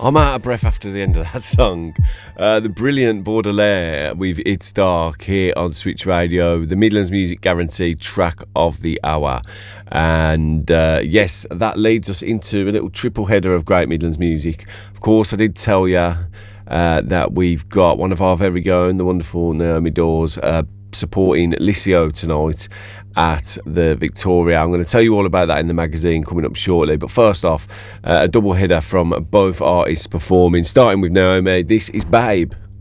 I'm out of breath after the end of that song. The brilliant Baudelaire with It's Dark here on Switch Radio, the Midlands Music Guarantee track of the hour. And yes, that leads us into a little triple header of great Midlands music. Of course, I did tell you that we've got one of our very own, the wonderful Naomi Dawes, supporting Lissio tonight at the Victoria. I'm going to tell you all about that in the magazine coming up shortly, but first off, a double header from both artists performing, starting with Naomi. This is Babe.